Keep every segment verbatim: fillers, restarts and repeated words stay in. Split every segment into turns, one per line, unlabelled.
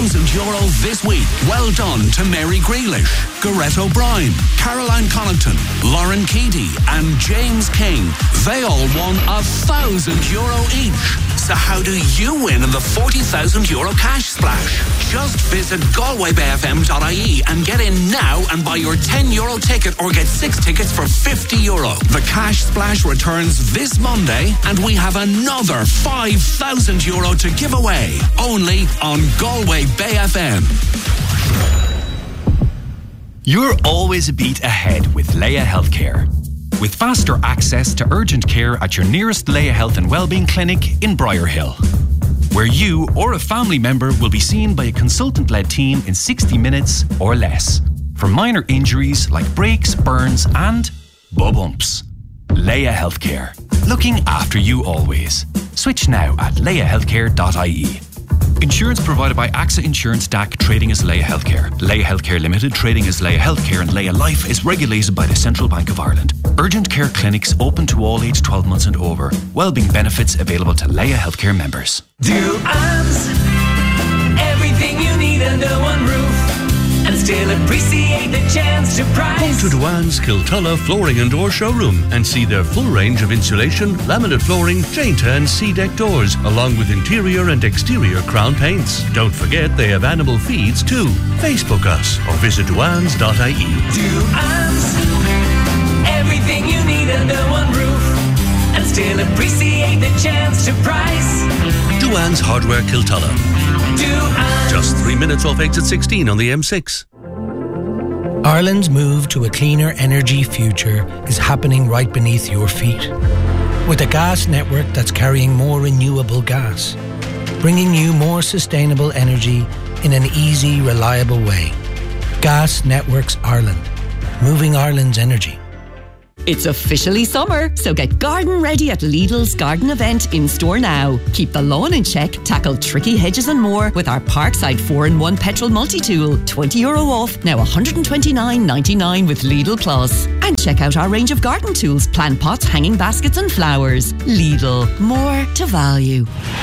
thousand euro this week. Well done to Mary Grealish, Gareth O'Brien, Caroline Connaughton, Lauren Keady and James King. They all won a thousand euro each. So how do you win in the forty thousand euro cash splash? Just visit galway bay f m dot i e and get in now and buy your ten euro ticket or get six tickets for fifty euro. The cash splash returns this Monday and we have another five thousand euro to give away. Only on Galway Bay F M.
You're always a beat ahead with Leia Healthcare. With faster access to urgent care at your nearest Leia Health and Wellbeing Clinic in Briar Hill, where you or a family member will be seen by a consultant-led team in sixty minutes or less for minor injuries like breaks, burns and bumps. Leia Healthcare, looking after you always. Switch now at leia healthcare dot i e. Insurance provided by AXA Insurance D A C, trading as Leia Healthcare. Leia Healthcare Limited, trading as Leia Healthcare, and Leia Life is regulated by the Central Bank of Ireland. Urgent care clinics open to all age twelve months and over. Wellbeing benefits available to Leia Healthcare members.
Duans, everything you need under one roof, and still appreciate the chance to price.
Go to Duans Kiltulla Flooring and Door Showroom and see their full range of insulation, laminate flooring, chain-to and C-deck doors, along with interior and exterior crown paints. Don't forget they have animal feeds too. Facebook us or visit duans dot i e.
Duans, everything you need under one roof, and still appreciate the chance to price.
Duans Hardware Kiltulla.
Duans.
Just three minutes off exit sixteen on the M six.
Ireland's move to a cleaner energy future is happening right beneath your feet. With a gas network that's carrying more renewable gas, bringing you more sustainable energy in an easy, reliable way. Gas Networks Ireland, moving Ireland's energy.
It's officially summer, so get garden ready at Lidl's garden event in store now. Keep the lawn in check, tackle tricky hedges and more with our Parkside four in one petrol multi-tool. twenty euro off, now one hundred twenty-nine ninety-nine with Lidl Plus. And check out our range of garden tools, plant pots, hanging baskets and flowers. Lidl, more to value.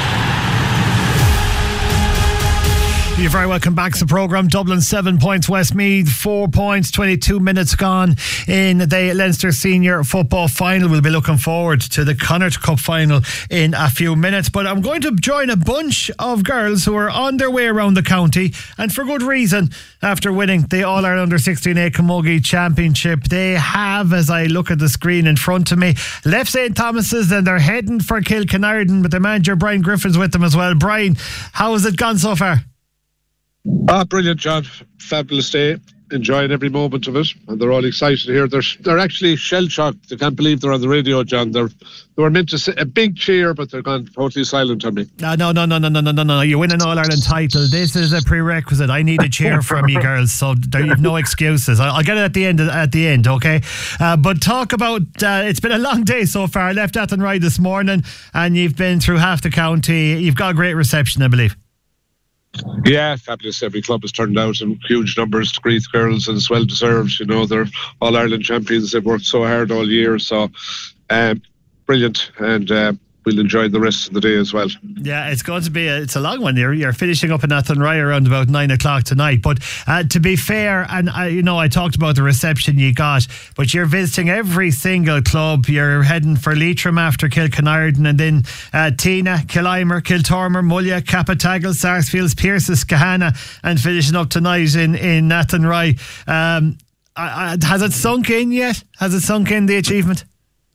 You're very welcome back to the programme. Dublin seven points, Westmeath four points, twenty-two minutes gone in the Leinster Senior Football Final. We'll be looking forward to the Connacht Cup Final in a few minutes, but I'm going to join a bunch of girls who are on their way around the county, and for good reason. After winning the All-Ireland Under sixteen A Camogie Championship, they have, as I look at the screen in front of me, left Saint Thomas's and they're heading for Kilkenarden, but the manager Brian Griffin's with them as well. Brian, how has it gone so far?
Ah, brilliant, John. Fabulous day. Enjoying every moment of it. And they're all excited here. They're they're actually shell-shocked. They can't believe they're on the radio, John. They're, they were meant to say a big cheer, but they're gone totally silent on me.
No, no, no, no, no, no, no, no, no. You win an All-Ireland title. This is a prerequisite. I need a cheer from you girls, so there, you've no excuses. I'll, I'll get it at the end, at the end, okay? Uh, but talk about, uh, it's been a long day so far. I left Athenry this morning, and you've been through half the county. You've got a great reception, I believe.
Yeah, fabulous. Every club has turned out in huge numbers to greet girls, and it's well deserved. You know, they're All-Ireland champions. They've worked so hard all year. So, um, brilliant. And uh, we'll enjoy the rest of the day as well.
Yeah, it's going to be a, it's a long one. You're, you're finishing up in Athenry around about nine o'clock tonight. But uh, to be fair, and I, you know, I talked about the reception you got, but you're visiting every single club. You're heading for Leitrim after Kilkenarden, and then uh, Tina, Killimer, Kiltormer, Mullia, Capatagal, Sarsfields, Pearses, Kahana, and finishing up tonight in, in Athenry. Um, I, I, has it sunk in yet? Has it sunk in, the achievement?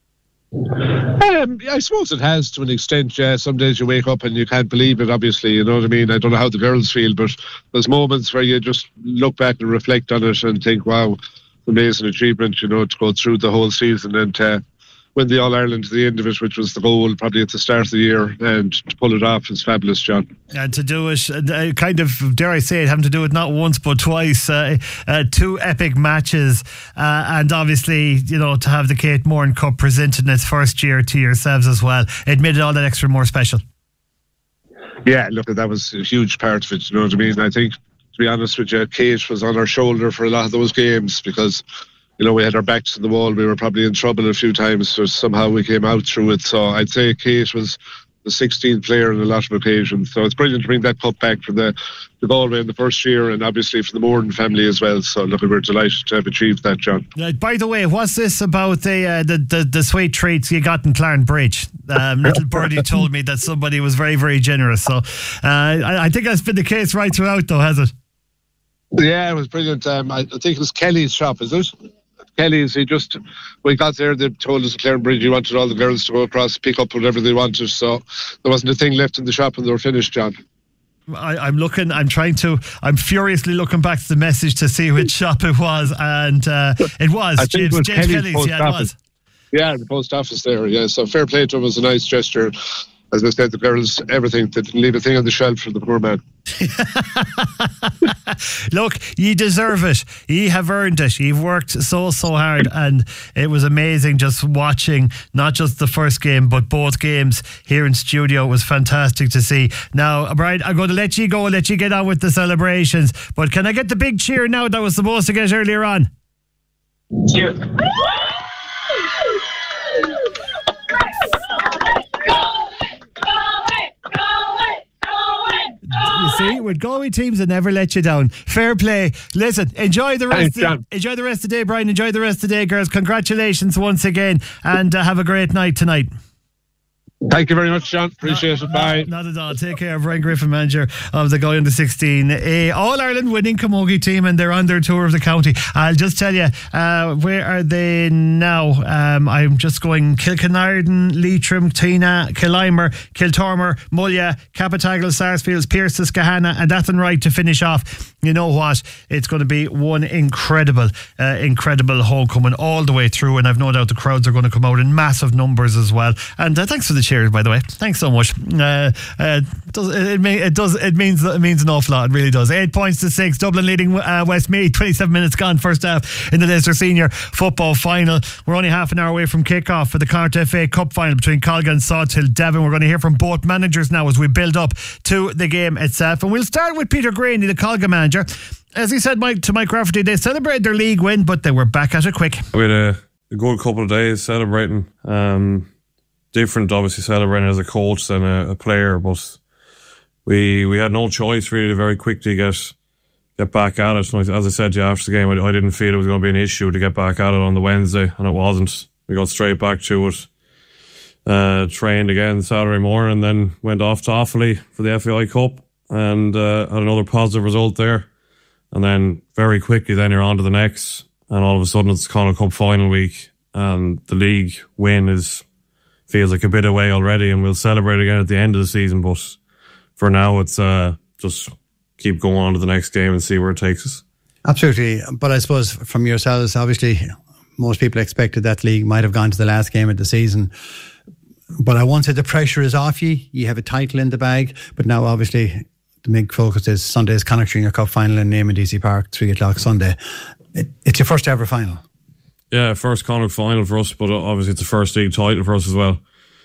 Um, I suppose it has, to an extent. Yeah, some days you wake up and you can't believe it, obviously, you know what I mean? I don't know how the girls feel, but there's moments where you just look back and reflect on it and think, wow, amazing achievement, you know, to go through the whole season and uh, win the All-Ireland to the end of it, which was the goal probably at the start of the year, and to pull it off is fabulous, John.
And to do it, uh, kind of, dare I say it, having to do it not once but twice, uh, uh, two epic matches, uh, and obviously, you know, to have the Kate Moran Cup presented in its first year to yourselves as well, it made it all that extra more special.
Yeah, look, that was a huge part of it, you know what I mean? I think, to be honest with you, Kate was on our shoulder for a lot of those games because, you know, we had our backs to the wall. We were probably in trouble a few times, so somehow we came out through it. So I'd say Kate was the sixteenth player on a lot of occasions. So it's brilliant to bring that cup back for the, the Galway in the first year, and obviously for the Moran family as well. So look, we're delighted to have achieved that, John.
Uh, by the way, what's this about the, uh, the, the the sweet treats you got in Clarn Bridge? Um, little birdie told me that somebody was very, very generous. So uh, I, I think that's been the case right throughout, though, has it?
Yeah, it was brilliant. Um, I, I think it was Kelly's shop, is it? Kelly's, he just, when we got there, they told us at Clarn Bridge he wanted all the girls to go across, pick up whatever they wanted. So there wasn't a thing left in the shop and they were finished, John.
I, I'm looking, I'm trying to, I'm furiously looking back to the message to see which shop it was, and uh, it was
I think
James,
it was
James
Kelly's.
Kelly's, yeah, it was.
Yeah, the post office there, yeah. So fair play to him, was a nice gesture. As I said, the girls, everything, they didn't leave a thing on the shelf for the poor man.
Look, ye deserve it. Ye have earned it. You've worked so, so hard, and it was amazing just watching not just the first game, but both games here in studio. It was fantastic to see. Now, Brian, I'm going to let you go, let you get on with the celebrations, but can I get the big cheer now that was supposed to get earlier on?
Cheer.
You see, with Galway teams that never let you down. Fair play. Listen, enjoy the rest.
Thanks,
of, enjoy the rest of the day, Brian. Enjoy the rest of the day, girls. Congratulations once again, and uh, have a great night tonight.
Thank you very much, John. Appreciate it. Bye.
Not at all. Take care. Brian Griffin, manager of the Galway under sixteen A All-Ireland winning camogie team, and they're on their tour of the county. I'll just tell you, uh, where are they now? Um, I'm just going Kilkenarden, Leitrim, Tina, Killimer, Kiltormer, Mulla, Capitagle, Sarsfields, Pierce, Susquehanna, and Athenry to finish off. You know what? It's going to be one incredible, uh, incredible homecoming all the way through, and I've no doubt the crowds are going to come out in massive numbers as well. And uh, thanks for the cheers, by the way. Thanks so much. Uh, uh, does, it, it does. It means it means an awful lot. It really does. Eight points to six. Dublin leading uh, Westmeath. Twenty-seven minutes gone. First half in the Leinster Senior Football Final. We're only half an hour away from kick-off for the Connacht F A Cup Final between Colga and Sawtill Devon. We're going to hear from both managers now as we build up to the game itself, and we'll start with Peter Graney, the Colga manager. As he said, Mike, to Mike Rafferty, they celebrated their league win, but they were back at it quick.
We had a, a good couple of days celebrating. Um, different, obviously, celebrating as a coach than a, a player, but we we had no choice really to very quickly get get back at it. And as I said to you after the game, I, I didn't feel it was going to be an issue to get back at it on the Wednesday, and it wasn't. We got straight back to it. Uh, trained again Saturday morning, and then went off to Offaly for the F A I Cup, and uh, had another positive result there. And then very quickly then you're on to the next, and all of a sudden it's Connacht Cup final week, and the league win is feels like a bit away already, and we'll celebrate again at the end of the season, but for now it's uh, just keep going on to the next game and see where it takes us.
Absolutely, but I suppose from yourselves, obviously most people expected that league might have gone to the last game of the season, but I won't say the pressure is off you. You have a title in the bag, but now obviously the big focus is Sunday's Connacht Junior Cup final in Neyman D C Park, three o'clock Sunday. It, it's your first ever final.
Yeah, first Connacht final for us, but obviously it's the first league title for us as well.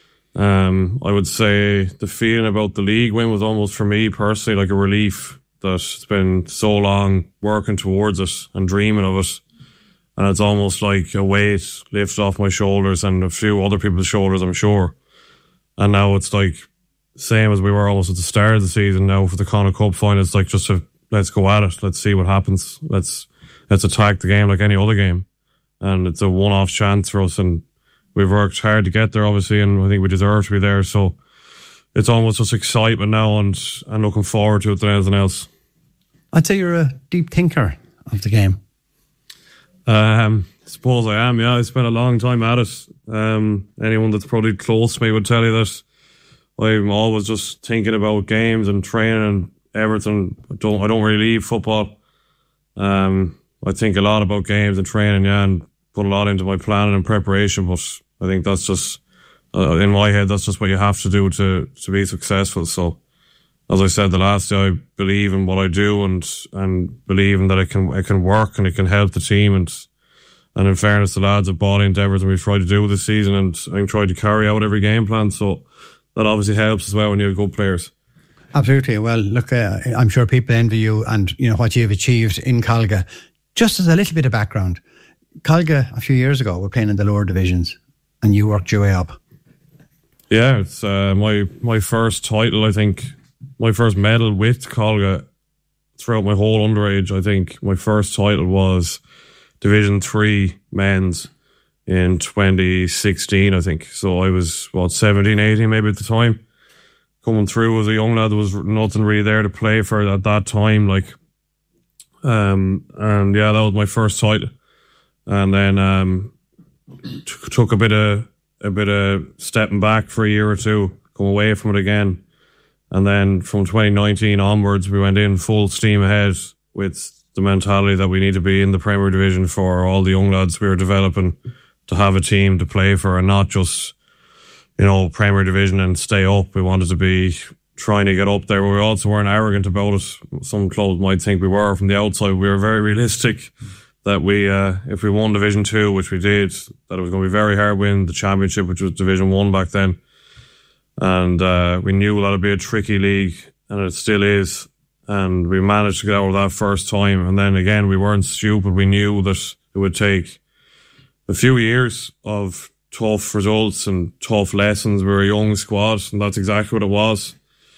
Um, I would say the feeling about the league win was almost for me personally like a relief that it's been so long working towards it and dreaming of it, and it's almost like a weight lifted off my shoulders and a few other people's shoulders, I'm sure. And now it's like same as we were almost at the start of the season now for the Connacht Cup final. It's like just a, let's go at it. Let's see what happens. Let's let's attack the game like any other game. And it's a one-off chance for us, and we've worked hard to get there, obviously, and I think we deserve to be there. So it's almost just excitement now, and, and looking forward to it than anything else.
I'd say you're a deep thinker of the game.
Um, I suppose I am, yeah. I spent a long time at it. Um, anyone that's probably close to me would tell you that I'm always just thinking about games and training and everything. I don't, I don't really leave football. Um, I think a lot about games and training, yeah, and put a lot into my planning and preparation, but I think that's just, uh, in my head, that's just what you have to do to, to be successful. So, as I said the last day, I believe in what I do and, and believe in that it can, it can work and it can help the team. And, and in fairness, the lads have bought into everything we've tried to do this season, and I've tried to carry out every game plan. So that obviously helps as well when you have good players.
Absolutely. Well, look, uh, I'm sure people envy you and, you know, what you've achieved in Colga. Just as a little bit of background, Colga a few years ago were playing in the lower divisions and you worked your way up.
Yeah, it's uh, my my first title. I think my first medal with Colga throughout my whole underage. I think my first title was Division Three men's in twenty sixteen. I think so. I was what seventeen, eighteen maybe at the time. Coming through as a young lad, there was nothing really there to play for at that time. Like, um, and yeah, that was my first title. And then um, t- took a bit of a bit of stepping back for a year or two, come away from it again, and then from twenty nineteen onwards, we went in full steam ahead with the mentality that we need to be in the Premier Division for all the young lads we were developing to have a team to play for, and not just, you know, Premier Division and stay up. We wanted to be trying to get up there, but we also weren't arrogant about it. Some clubs might think we were from the outside. We were very realistic that we, uh, if we won Division Two, which we did, that it was going to be very hard win the Championship, which was Division One back then. And uh, we knew that it'd be a tricky league, and it still is. And we managed to get out of that first time. And then again, we weren't stupid. We knew that it would take a few years of tough results and tough lessons. We were a young squad, and that's exactly what it was.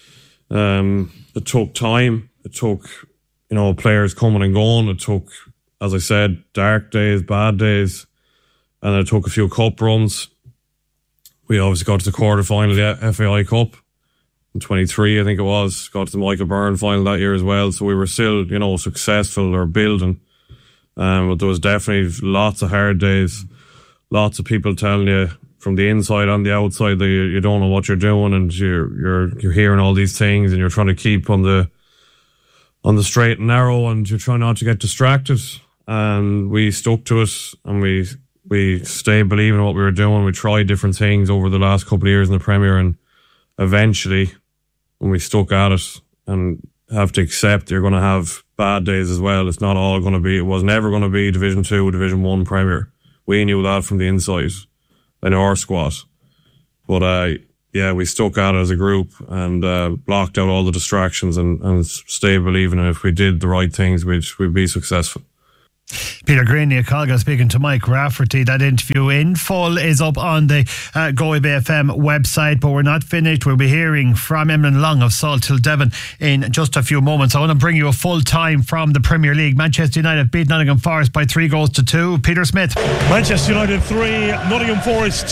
Um, it took time. It took, you know, players coming and going. It took, as I said, dark days, bad days, and it took a few cup runs. We obviously got to the quarter final of the F A I Cup in twenty-three, I think it was. Got to the Michael Byrne final that year as well. So we were still, you know, successful or building. Um, but there was definitely lots of hard days. Lots of people telling you from the inside and the outside that you, you don't know what you're doing, and you're you're you're hearing all these things, and you're trying to keep on the on the straight and narrow, and you're trying not to get distracted. And we stuck to it, and we we stayed believing in what we were doing. We tried different things over the last couple of years in the Premier, and eventually, when we stuck at it, and have to accept you're going to have bad days as well. It's not all going to be. It was never going to be Division Two, Division One Premier. We knew that from the inside in our squad. But uh, yeah, we stuck at it as a group and uh, blocked out all the distractions and, and stayed believing if we did the right things, we'd, we'd be successful.
Peter Greeny, Colga, speaking to Mike Rafferty. That interview in full is up on the uh, Galway Bay F M website, but we're not finished. We'll be hearing from Emlyn Long of Salthill Devon in just a few moments. I want to bring you a full time from the Premier League. Manchester United beat Nottingham Forest by three goals to two. Peter Smith.
Manchester United three, Nottingham Forest